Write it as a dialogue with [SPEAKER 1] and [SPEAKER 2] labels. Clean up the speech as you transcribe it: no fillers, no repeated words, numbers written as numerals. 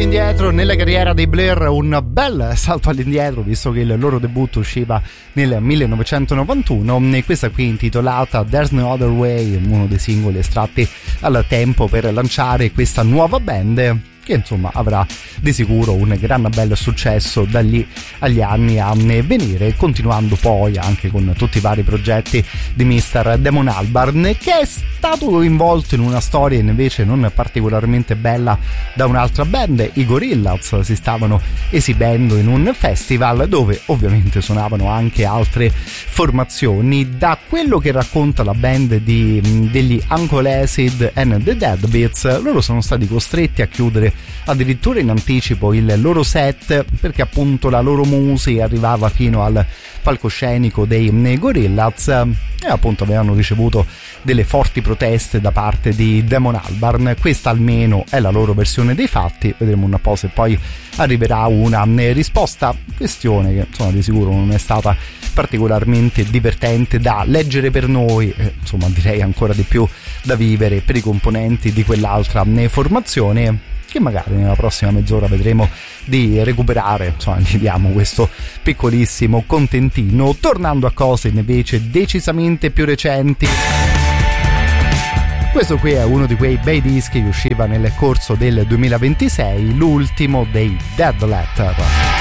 [SPEAKER 1] indietro nella carriera dei Blur, un bel salto all'indietro visto che il loro debutto usciva nel 1991 e questa qui intitolata There's No Other Way, uno dei singoli estratti al tempo per lanciare questa nuova band che insomma avrà di sicuro un gran bel successo da lì agli anni a venire, continuando poi anche con tutti i vari progetti di Mr. Damon Albarn, che è stato coinvolto in una storia invece non particolarmente bella da un'altra band. I Gorillaz si stavano esibendo in un festival dove ovviamente suonavano anche altre formazioni. Da quello che racconta la band degli Uncle Acid and the Deadbeats, loro sono stati costretti a chiudere addirittura in anticipo il loro set perché appunto la loro musica arrivava fino al palcoscenico dei Gorillaz e appunto avevano ricevuto delle forti proteste da parte di Damon Albarn. Questa almeno è la loro versione dei fatti, vedremo un po' se poi arriverà una risposta, questione che insomma di sicuro non è stata particolarmente divertente da leggere per noi, insomma direi ancora di più da vivere per i componenti di quell'altra formazione, che magari nella prossima mezz'ora vedremo di recuperare, insomma gli diamo questo piccolissimo contentino. Tornando a cose invece decisamente più recenti, questo qui è uno di quei bei dischi che usciva nel corso del 2026, l'ultimo dei Dead Letter.